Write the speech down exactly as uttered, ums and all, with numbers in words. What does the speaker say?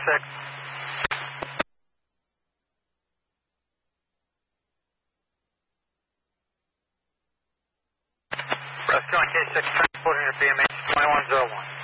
six. Rescue on K six, transporting your B M H twenty-one oh one.